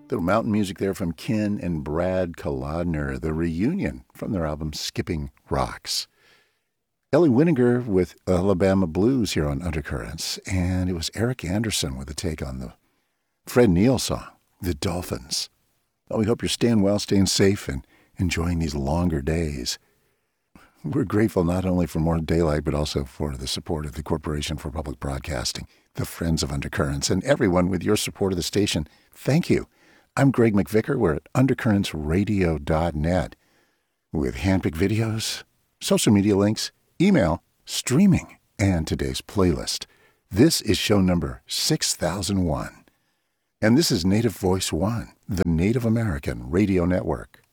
Little mountain music there from Ken and Brad Kolodner, the reunion from their album Skipping Rocks. Ellie Winninger with Alabama Blues here on Undercurrents, and it was Eric Anderson with a take on the Fred Neil song, The Dolphins. Well, we hope you're staying well, staying safe, and enjoying these longer days. We're grateful not only for more daylight, but also for the support of the Corporation for Public Broadcasting, the Friends of Undercurrents, and everyone with your support of the station. Thank you. I'm Greg McVicker. We're at undercurrentsradio.net with handpicked videos, social media links, email, streaming, and today's playlist. This is show number 6001. And this is Native Voice One, the Native American Radio Network.